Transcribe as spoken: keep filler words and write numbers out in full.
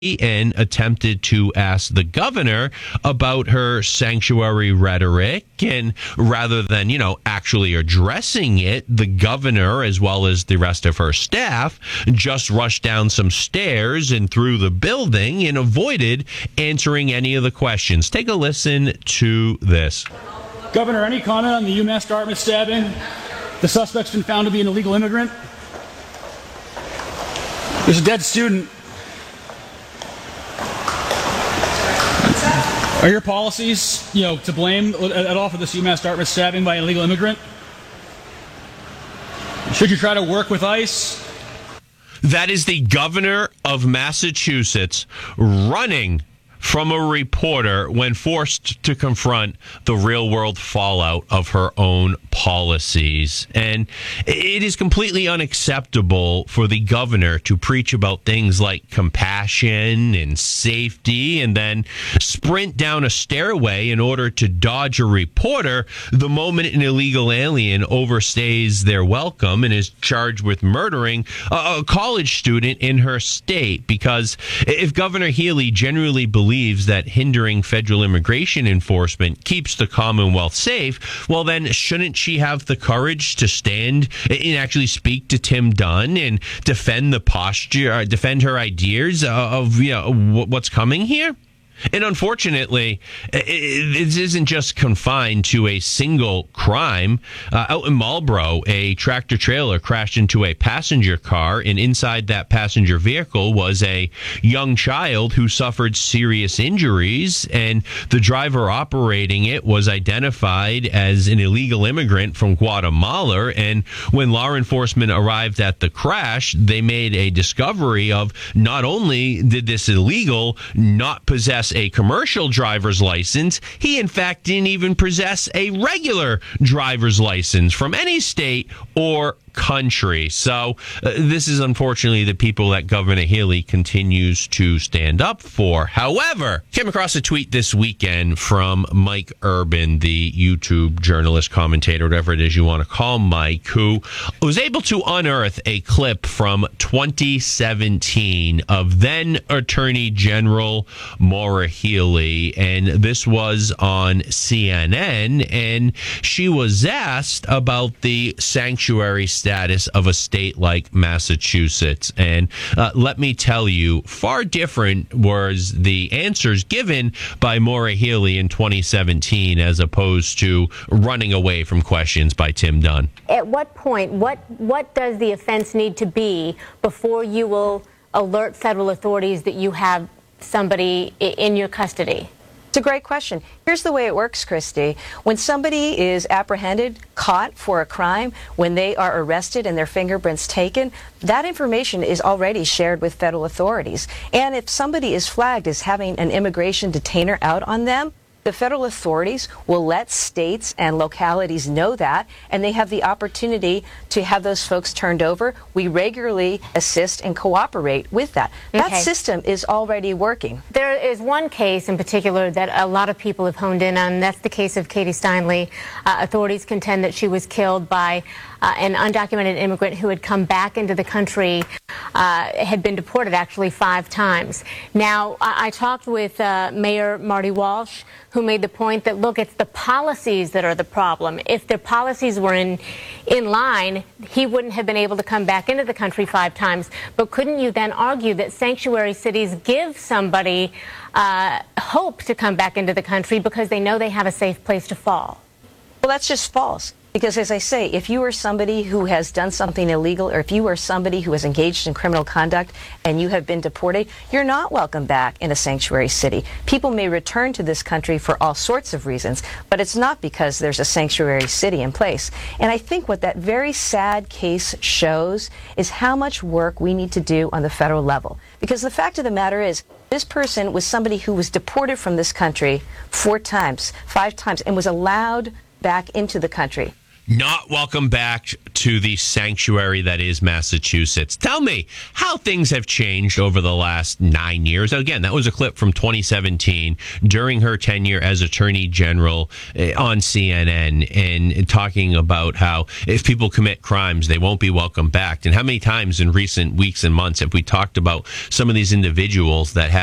and attempted to ask the governor about her sanctuary rhetoric. And rather than, you know, actually addressing it, the governor, as well as the rest of her staff, just rushed down some stairs and through the building and avoided answering any of the questions. Take a listen to this. Governor, any comment on the UMass Dartmouth stabbing? The suspect's been found to be an illegal immigrant. There's a dead student. Are your policies, you know, to blame at all for this UMass Dartmouth stabbing by an illegal immigrant? Should you try to work with ICE? That is the governor of Massachusetts running from a reporter when forced to confront the real-world fallout of her own policies. And it is completely unacceptable for the governor to preach about things like compassion and safety and then sprint down a stairway in order to dodge a reporter the moment an illegal alien overstays their welcome and is charged with murdering a college student in her state. Because if Governor Healey genuinely believes believes that hindering federal immigration enforcement keeps the Commonwealth safe, well, then shouldn't she have the courage to stand and actually speak to Tim Dunn and defend the posture, uh, defend her ideas of, you know, what's coming here? And unfortunately, this isn't just confined to a single crime. Uh, out in Marlboro, a tractor trailer crashed into a passenger car, and inside that passenger vehicle was a young child who suffered serious injuries, and the driver operating it was identified as an illegal immigrant from Guatemala. And when law enforcement arrived at the crash, they made a discovery of not only did this illegal not possess a commercial driver's license, he in fact didn't even possess a regular driver's license from any state or country. So uh, this is unfortunately the people that Governor Healey continues to stand up for. However, came across a tweet this weekend from Mike Urban, the YouTube journalist, commentator, whatever it is you want to call Mike, who was able to unearth a clip from twenty seventeen of then Attorney General Maura Healey, and this was on C N N, and she was asked about the sanctuary status of a state like Massachusetts. And uh, let me tell you, far different was the answers given by Maura Healey in twenty seventeen as opposed to running away from questions by Tim Dunn. At what point, what, what does the offense need to be before you will alert federal authorities that you have somebody in your custody? It's a great question. Here's the way it works, Christy. When somebody is apprehended, caught for a crime, when they are arrested and their fingerprints taken, that information is already shared with federal authorities. And if somebody is flagged as having an immigration detainer out on them, the federal authorities will let states and localities know that, and they have the opportunity to have those folks turned over. We regularly assist and cooperate with that. That Okay. system is already working. There is one case in particular that a lot of people have honed in on, and that's the case of Katie Steinle. Uh, authorities contend that she was killed by uh, an undocumented immigrant who had come back into the country, uh, had been deported actually five times. Now, I, I talked with uh, Mayor Marty Walsh, who made the point that, look, it's the policies that are the problem. If their policies were in, in line, he wouldn't have been able to come back into the country five times. But couldn't you then argue that sanctuary cities give somebody uh, hope to come back into the country because they know they have a safe place to fall? Well, that's just false. Because, as I say, if you are somebody who has done something illegal, or if you are somebody who has engaged in criminal conduct and you have been deported, you're not welcome back in a sanctuary city. People may return to this country for all sorts of reasons, but it's not because there's a sanctuary city in place. And I think what that very sad case shows is how much work we need to do on the federal level. Because the fact of the matter is, this person was somebody who was deported from this country four times, five times, and was allowed back into the country. not welcome back to the sanctuary that is Massachusetts. Tell me how things have changed over the last nine years. Again, that was a clip from twenty seventeen during her tenure as Attorney General on C N N, and talking about how if people commit crimes, they won't be welcomed back. And how many times in recent weeks and months have we talked about some of these individuals that have